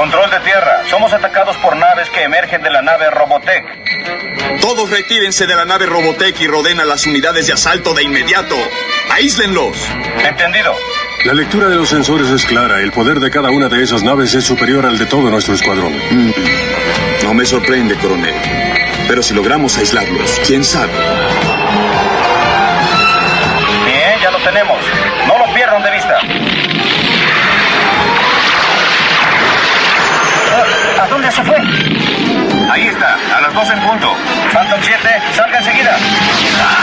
Control de tierra. Somos atacados por naves que emergen de la nave Robotech. Todos retírense de la nave Robotech y rodeen a las unidades de asalto de inmediato. ¡Aíslenlos! Entendido. La lectura de los sensores es clara. El poder de cada una de esas naves es superior al de todo nuestro escuadrón. No me sorprende, coronel. Pero si logramos aislarlos, ¿quién sabe? Bien, ya lo tenemos. No lo pierdan de vista. ¿A dónde se fue? Ahí está, a las 2 en punto. Phantom 7, salga enseguida.